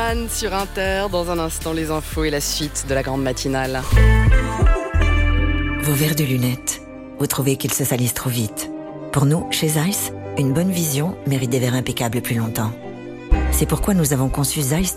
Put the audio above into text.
Jeanne sur Inter. Dans un instant, les infos et la suite de la grande matinale. Vos verres de lunettes, vous trouvez qu'ils se salissent trop vite. Pour nous, chez Zeiss, une bonne vision mérite des verres impeccables plus longtemps. C'est pourquoi nous avons conçu Zeiss